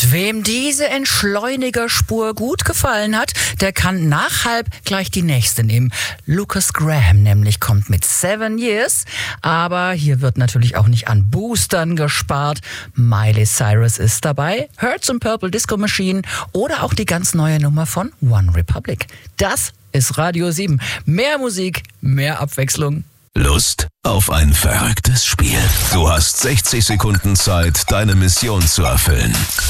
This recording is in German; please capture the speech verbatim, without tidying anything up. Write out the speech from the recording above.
Wem diese Entschleunigerspur gut gefallen hat, der kann nach halb gleich die nächste nehmen. Lucas Graham nämlich kommt mit Seven Years, aber hier wird natürlich auch nicht an Boostern gespart. Miley Cyrus ist dabei, Hertz und Purple Disco Machine oder auch die ganz neue Nummer von One Republic. Das ist Radio sieben. Mehr Musik, mehr Abwechslung. Lust auf ein verrücktes Spiel? Du hast sechzig Sekunden Zeit, deine Mission zu erfüllen.